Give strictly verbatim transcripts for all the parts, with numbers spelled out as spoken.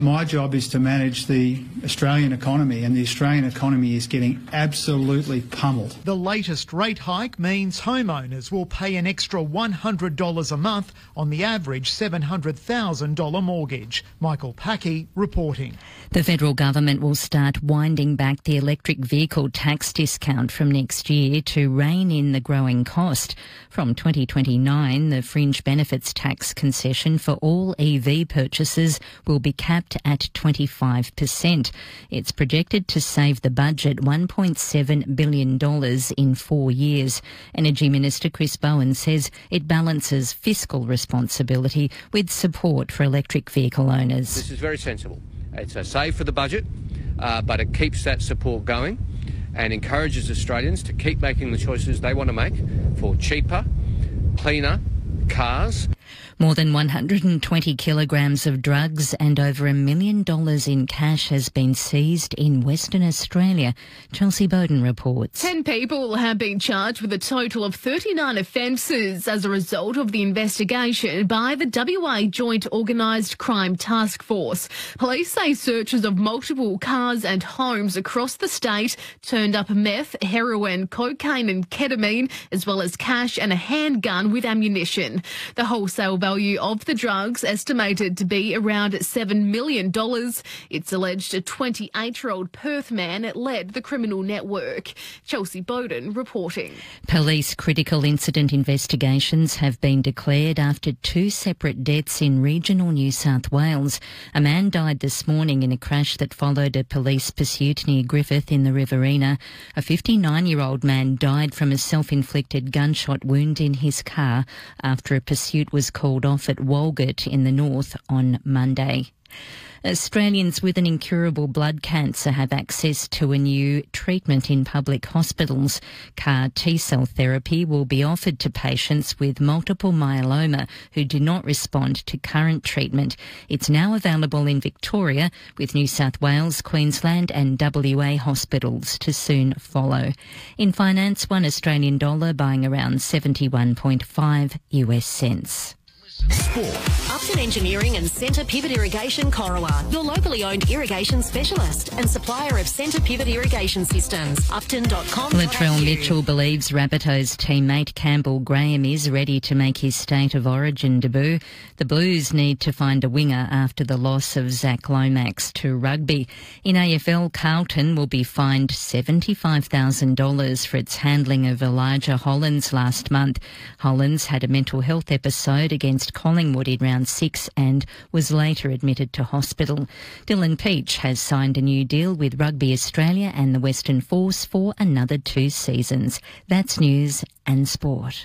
My job is to manage the Australian economy, and the Australian economy is getting absolutely pummeled. The latest rate hike means homeowners will pay an extra one hundred dollars a month on the average seven hundred thousand dollars mortgage. Michael Packey reporting. The federal government will start winding back the electric vehicle tax discount from next year to rein in the growing cost. From twenty twenty-nine, the fringe benefits tax concession for all E V purchases will be capped at twenty-five percent. It's projected to save the budget one point seven billion dollars in four years. Energy Minister Chris Bowen says it balances fiscal responsibility with support for electric vehicle owners. This is very sensible. It's a save for the budget, uh, but it keeps that support going and encourages Australians to keep making the choices they want to make for cheaper, cleaner cars. More than one hundred twenty kilograms of drugs and over a million dollars in cash has been seized in Western Australia. Chelsea Bowden reports. Ten people have been charged with a total of thirty-nine offences as a result of the investigation by the W A Joint Organised Crime Task Force. Police say searches of multiple cars and homes across the state turned up meth, heroin, cocaine and ketamine, as well as cash and a handgun with ammunition. The wholesale value of the drugs estimated to be around seven million dollars. It's alleged a twenty-eight-year-old Perth man led the criminal network. Chelsea Bowden reporting. Police critical incident investigations have been declared after two separate deaths in regional New South Wales. A man died this morning in a crash that followed a police pursuit near Griffith in the Riverina. A fifty-nine-year-old man died from a self-inflicted gunshot wound in his car after a pursuit was called off at Walgett in the north on Monday. Australians with an incurable blood cancer have access to a new treatment in public hospitals. C A R T-cell therapy will be offered to patients with multiple myeloma who do not respond to current treatment. It's now available in Victoria, with New South Wales, Queensland and W A hospitals to soon follow. In finance, one Australian dollar buying around seventy-one point five U S cents. Sport. Upton Engineering and Centre Pivot Irrigation Corowa, your locally owned irrigation specialist and supplier of centre pivot irrigation systems. upton dot com. Latrell Mitchell believes Rabbitohs teammate Campbell Graham is ready to make his State of Origin debut. The Blues need to find a winger after the loss of Zach Lomax to rugby. In A F L, Carlton will be fined seventy-five thousand dollars for its handling of Elijah Hollands last month. Hollands had a mental health episode against Collingwood in round six and was later admitted to hospital. Dylan Peach has signed a new deal with Rugby Australia and the Western Force for another two seasons. That's news and sport.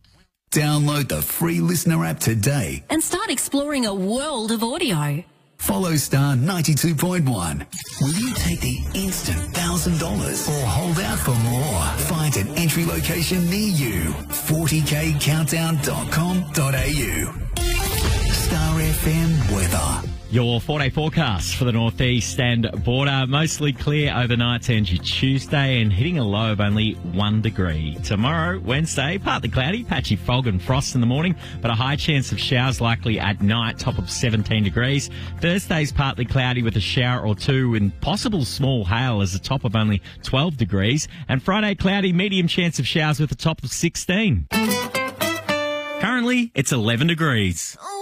Download the free Listener app today and start exploring a world of audio. Follow Star ninety-two point one. Will you take the instant one thousand dollars or hold out for more? Find an entry location near you. forty k countdown dot com dot a u. Star F M weather. Your four-day forecast for the northeast and border. Mostly clear overnight into Tuesday and hitting a low of only one degree. Tomorrow, Wednesday, partly cloudy, patchy fog and frost in the morning, but a high chance of showers likely at night, top of seventeen degrees. Thursday's partly cloudy with a shower or two and possible small hail as a top of only twelve degrees. And Friday, cloudy, medium chance of showers with a top of sixteen. Currently, it's eleven degrees.